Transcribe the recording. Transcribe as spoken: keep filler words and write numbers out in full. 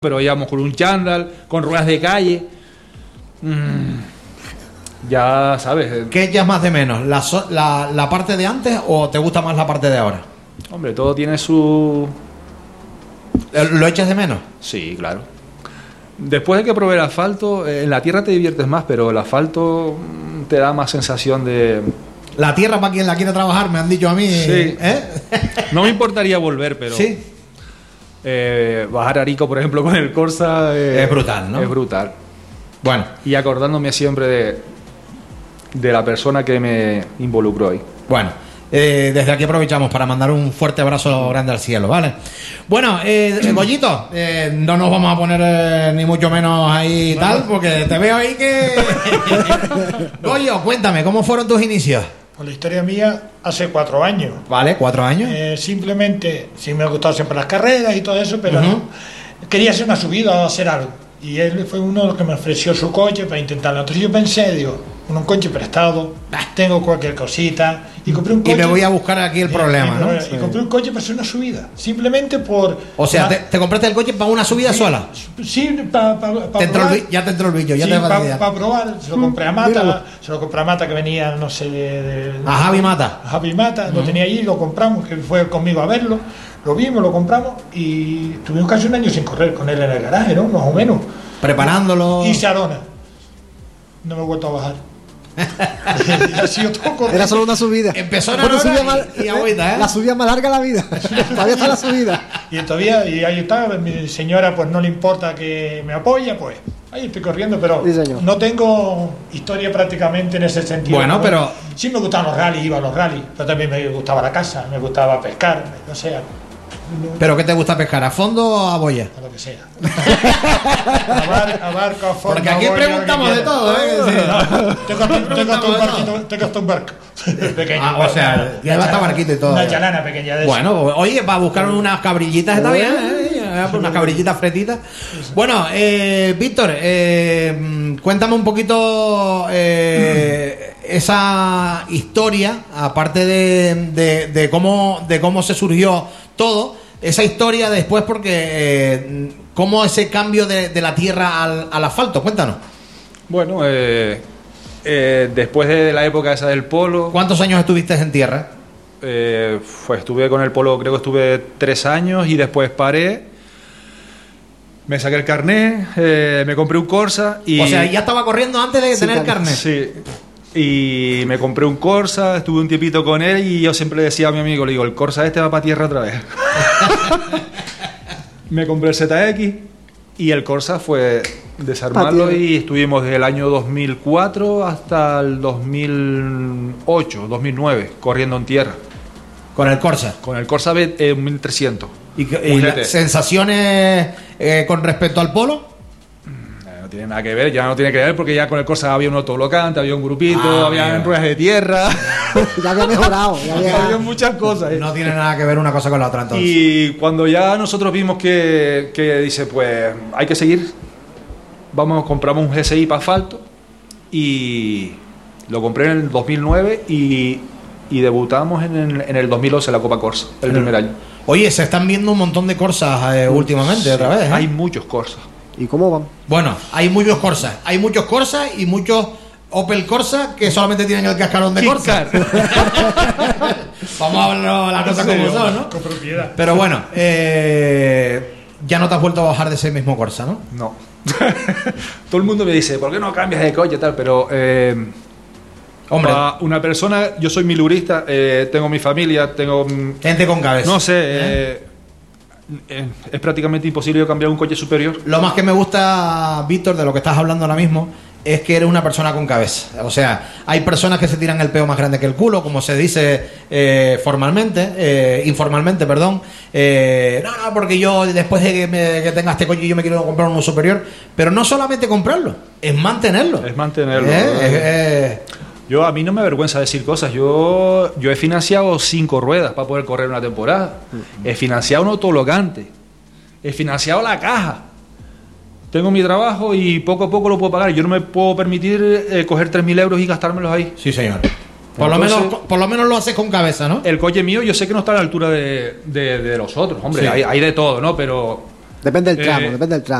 pero íbamos con un chándal, con ruedas de calle. Mm, ya sabes. ¿Qué echas más de menos? ¿La, so- la, ¿La parte de antes o te gusta más la parte de ahora? Hombre, todo tiene su... ¿Lo echas de menos? Sí, claro. Después de que probé el asfalto, en la tierra te diviertes más, pero el asfalto mm, te da más sensación de... La tierra para quien la quiere trabajar, me han dicho a mí. Sí. ¿Eh? No me importaría volver, pero... Sí. Eh, bajar a Arico, por ejemplo, con el Corsa... Eh, Es brutal, ¿no? Es brutal. Bueno. Y acordándome siempre de, de la persona que me involucró ahí. Bueno, eh, desde aquí aprovechamos para mandar un fuerte abrazo grande al cielo, ¿vale? Bueno, eh, Goyito, eh, no nos vamos a poner eh, ni mucho menos ahí tal, porque te veo ahí que... Goyo, cuéntame, ¿cómo fueron tus inicios? Pues la historia mía hace cuatro años. Vale, cuatro años. Eh, simplemente, sí me ha gustado siempre las carreras y todo eso, pero Uh-huh. no. Quería hacer una subida o hacer algo. Y él fue uno de los que me ofreció su coche para intentarlo. Entonces yo pensé, digo, un coche prestado, tengo cualquier cosita, y compré un coche. Y me voy a buscar aquí el y- problema, y, ¿no? Y compré un coche para hacer una subida. Simplemente por... O sea, ma- te, te compraste el coche para una subida sí, sola. Sí, para pa, pa Te entró el probar. bi- ya te entró el bicho, ya Sí, te para fastidia. pa probar. Se lo compré a Mata, Míralo. se lo compré a Mata que venía, no sé, de... de- A Javi Mata. a Javi Mata, lo tenía allí, lo compramos, que fue conmigo a verlo, lo vimos, lo compramos y tuvimos casi un año sin correr con él en el garaje, ¿no? Más o menos. Preparándolo. Y se adona. No me he vuelto a bajar. Y ha sido todo correcto. Era solo una subida. Empezó en Una Arona subida y- más- y agüita, ¿eh? La subida más larga de la vida. Todavía está la subida. Y todavía, y ahí está, mi señora pues no le importa que me apoye, pues ahí estoy corriendo, pero Sí, señor. no tengo historia prácticamente en ese sentido. Bueno, ¿no? pero- Sí me gustaban los rallies, iba a los rallies, pero también me gustaba la casa, me gustaba pescar, o sea, ¿Pero qué te gusta pescar? ¿A fondo o a boya? a lo que sea. a, bar, a barco, a fondo, Porque aquí a boya, preguntamos lo que de quiera. todo, ¿eh? Sí. Tengo hasta- tengo hasta un de barquito, tengo hasta un barco. Pequeño. Ah, o sea, ya va hasta barquito y todo, Una ya. chalana pequeña de eso. Bueno, oye, para buscar unas cabrillitas está bien, ¿eh? Unas cabrillitas fretitas. Bueno, eh, Víctor, eh, mm, cuéntame un poquito eh, esa historia, aparte de, de, de cómo de cómo se surgió todo, esa historia después, porque eh, cómo ese cambio de, de la tierra al, al asfalto, cuéntanos. Bueno, eh, eh, después de la época esa del polo... ¿Cuántos años estuviste en tierra? Eh, pues estuve con el polo, creo que estuve tres años y después paré. Me saqué el carnet, eh, me compré un Corsa y... O sea, ya estaba corriendo antes de Sí, tener el claro. carnet. Sí. Y me compré un Corsa, estuve un tiempito con él y yo siempre le decía a mi amigo, le digo, el Corsa este va para tierra otra vez. Me compré el Z X y el Corsa fue desarmarlo Pa' tierra. y estuvimos desde el año dos mil cuatro hasta el dos mil ocho, dos mil nueve corriendo en tierra. Con el Corsa. Con el Corsa B eh, mil trescientos. ¿Y, que- Un y G las T. sensaciones eh, con respecto al polo? Eh, No tiene nada que ver, ya no tiene que ver porque ya con el Corsa había un autoblocante, había un grupito, Ah, había amigo. ruedas de tierra, Ya había mejorado. Ya había había... muchas cosas. eh. No tiene nada que ver una cosa con la otra, entonces. Y cuando ya nosotros vimos que, que dice, pues hay que seguir, vamos, compramos un G S I para asfalto y lo compré en el dos mil nueve y, y debutamos en el, en el dos mil once la Copa Corsa, el primer año. Oye, se están viendo un montón de Corsas eh, últimamente, otra vez. ¿eh? Hay muchos Corsas. ¿Y cómo van? Bueno, hay muchos Corsas. Hay muchos Corsas y muchos Opel Corsa que solamente tienen el cascarón de Corsa. Vamos a hablar las cosas como son, ¿no? Con propiedad. Pero bueno, eh, ya no te has vuelto a bajar de ese mismo Corsa, ¿no? No. Todo el mundo me dice, ¿por qué no cambias de coche y tal? Pero... Eh, Hombre, para una persona, yo soy milurista, eh, tengo mi familia, tengo... mm, gente con cabeza. No sé, ¿Eh? eh, eh, es prácticamente imposible cambiar un coche superior. Lo más que me gusta, Víctor, de lo que estás hablando ahora mismo, es que eres una persona con cabeza. O sea, hay personas que se tiran el peo más grande que el culo, como se dice eh, formalmente, eh, informalmente, perdón. Eh, no, no, porque yo después de que, me, que tenga este coche yo me quiero comprar uno superior. Pero no solamente comprarlo, es mantenerlo. Es mantenerlo. Eh, ¿verdad? es- es- Yo, a mí no me avergüenza decir cosas. Yo, yo he financiado cinco ruedas para poder correr una temporada. He financiado un autoblocante. He financiado la caja. Tengo mi trabajo y poco a poco lo puedo pagar. Yo no me puedo permitir eh, coger tres mil euros y gastármelos ahí. Sí, señor. Por, lo Entonces- menos, por lo menos lo haces con cabeza, ¿no? El coche mío yo sé que no está a la altura de, de- de los otros. Hombre, Sí. hay, hay de todo, ¿no? Pero Depende del tramo, Eh, depende del tramo.